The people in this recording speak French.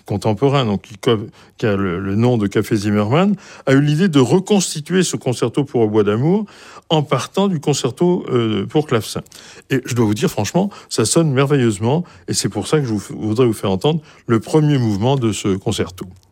contemporain, donc qui a le nom de Café Zimmermann, a eu l'idée de reconstituer ce concerto pour hautbois d'amour en partant du concerto pour clavecin. Et je dois vous dire, franchement, ça sonne merveilleusement, et c'est pour ça que je voudrais vous faire entendre le premier mouvement de ce concerto.